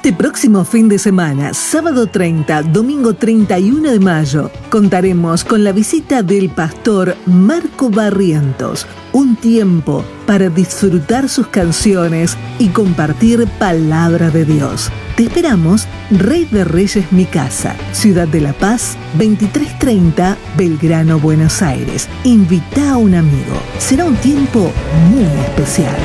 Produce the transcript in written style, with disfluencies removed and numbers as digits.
Este próximo fin de semana, sábado 30, domingo 31 de mayo, contaremos con la visita del pastor Marco Barrientos. Un tiempo para disfrutar sus canciones y compartir palabra de Dios. Te esperamos, Rey de Reyes Mi Casa, Ciudad de La Paz, 2330, Belgrano, Buenos Aires. Invita a un amigo. Será un tiempo muy especial.